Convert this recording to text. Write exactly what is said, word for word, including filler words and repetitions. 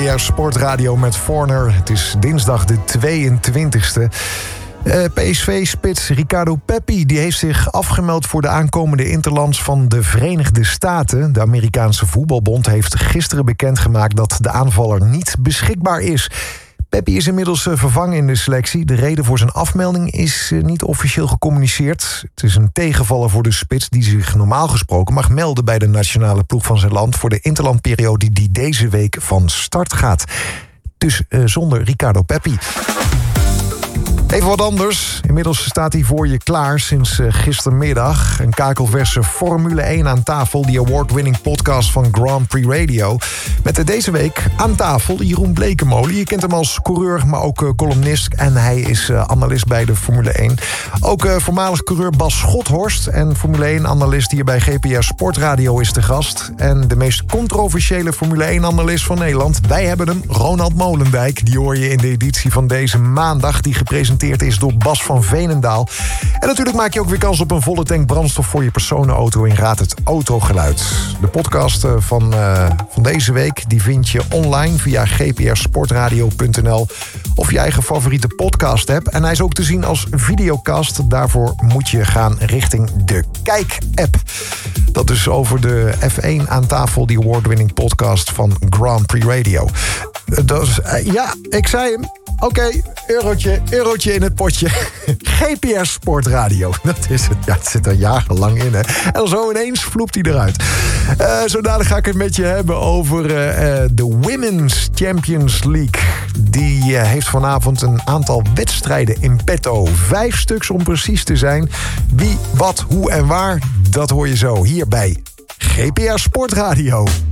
R Sportradio met Forner. Het is dinsdag de tweeëntwintigste. Uh, P S V-spits Ricardo Pepi die heeft zich afgemeld voor de aankomende interlands van de Verenigde Staten. De Amerikaanse voetbalbond heeft gisteren bekendgemaakt dat de aanvaller niet beschikbaar is. Pepi is inmiddels vervangen in de selectie. De reden voor zijn afmelding is niet officieel gecommuniceerd. Het is een tegenvaller voor de spits die zich normaal gesproken mag melden bij de nationale ploeg van zijn land voor de interlandperiode die deze week van start gaat. Dus uh, zonder Ricardo Pepi. Even wat anders. Inmiddels staat hij voor je klaar sinds uh, gistermiddag. Een kakelverse Formule één aan tafel. Die award-winning podcast van Grand Prix Radio. Met uh, deze week aan tafel Jeroen Blekemolen. Je kent hem als coureur, maar ook uh, columnist. En hij is uh, analist bij de Formule één. Ook uh, voormalig coureur Bas Schothorst. En Formule één-analist hier bij G P R Sportradio is te gast. En de meest controversiële Formule één-analist van Nederland. Wij hebben hem, Ronald Molendijk. Die hoor je in de editie van deze maandag. Die gepresenteerd is door Bas van Veenendaal. En natuurlijk maak je ook weer kans op een volle tank brandstof voor je personenauto in Raad het Autogeluid. De podcast van, uh, van deze week die vind je online via g p r sportradio punt n l of je eigen favoriete podcast app. En hij is ook te zien als videocast. Daarvoor moet je gaan richting de Kijk-app. Dat dus over de F één aan tafel, die award-winning podcast van Grand Prix Radio. Dat is, uh, ja, ik zei hem. Oké, okay, eurotje, eurotje in het potje. G P R Sportradio, dat is het. Ja, het zit er jarenlang in, hè. En zo ineens vloept hij eruit. Uh, zo dadelijk ga ik het met je hebben over uh, de Women's Champions League. Die uh, heeft vanavond een aantal wedstrijden in petto. Vijf stuks om precies te zijn. Wie, wat, hoe en waar, dat hoor je zo hier bij G P R Sportradio.